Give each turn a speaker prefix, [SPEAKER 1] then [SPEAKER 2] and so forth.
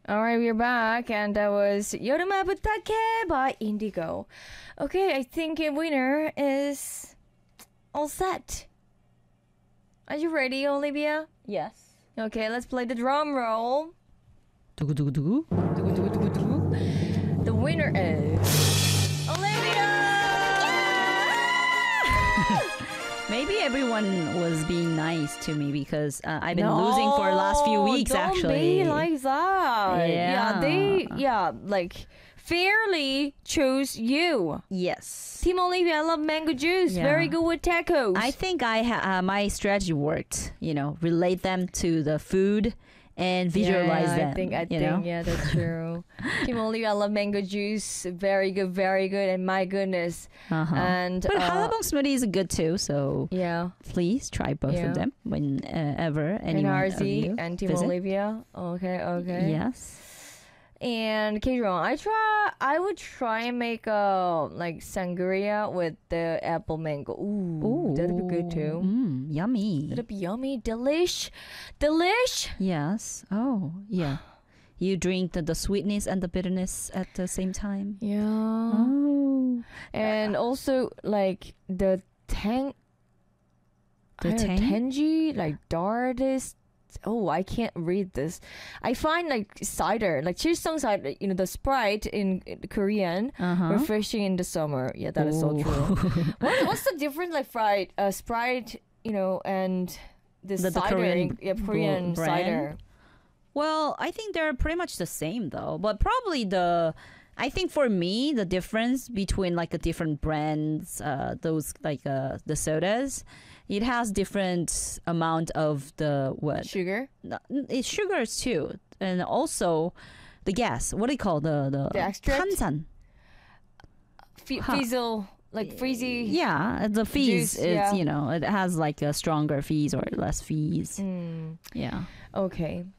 [SPEAKER 1] All right, we're back, and that was 여름아 부탁해 by Indigo. Okay, I think a winner is all set. Are you ready, Olivia?
[SPEAKER 2] Yes.
[SPEAKER 1] Okay, let's play the drum roll.
[SPEAKER 2] 두구두구두구.
[SPEAKER 1] The winner is Olivia!
[SPEAKER 2] Maybe everyone was being nice to me because I've been losing for the last few weeks,
[SPEAKER 1] don't
[SPEAKER 2] actually.
[SPEAKER 1] be like that.
[SPEAKER 2] Yeah.
[SPEAKER 1] Like fairly chose you.
[SPEAKER 2] Yes.
[SPEAKER 1] Team Olivia, I love mango juice.
[SPEAKER 2] Yeah.
[SPEAKER 1] Very good with tacos.
[SPEAKER 2] I think my strategy worked. Relate them to the food and visualize them.
[SPEAKER 1] I think,
[SPEAKER 2] know?
[SPEAKER 1] yeah, that's true. Team Olivia, I love mango juice. Very good, and my goodness. And
[SPEAKER 2] But halabong smoothie is good too, so
[SPEAKER 1] yeah.
[SPEAKER 2] please try both of them whenever anyone of
[SPEAKER 1] RZ
[SPEAKER 2] you
[SPEAKER 1] and Team
[SPEAKER 2] visit.
[SPEAKER 1] Olivia. Okay.
[SPEAKER 2] Yes.
[SPEAKER 1] And Kron, I would try and make a like sangria with the apple mango. Ooh, that'd be good too.
[SPEAKER 2] Yummy.
[SPEAKER 1] That'd be yummy, delish.
[SPEAKER 2] Yes. Oh, yeah. You drink the sweetness and the bitterness at the same time.
[SPEAKER 1] Yeah.
[SPEAKER 2] Oh.
[SPEAKER 1] And also like the tangy, like darkest. Oh, I can't read this. I find like cider, like Chilsung cider, the Sprite in Korean, refreshing in the summer. Yeah, that is so true. What's the difference, like Sprite, and the cider,
[SPEAKER 2] Korean
[SPEAKER 1] Korean
[SPEAKER 2] brand?
[SPEAKER 1] cider?
[SPEAKER 2] Well, I think they're pretty much the same though. But probably I think for me, the difference between like a different brands, those like the sodas, it has different amount of the what?
[SPEAKER 1] Sugar?
[SPEAKER 2] It's sugars too. And also the gas. What do you call the
[SPEAKER 1] extract?
[SPEAKER 2] 탄산.
[SPEAKER 1] Fizzle, like freezy.
[SPEAKER 2] Yeah, the fees
[SPEAKER 1] Juice,
[SPEAKER 2] is,
[SPEAKER 1] yeah.
[SPEAKER 2] it has like a stronger fees or less fees. Yeah.
[SPEAKER 1] Okay.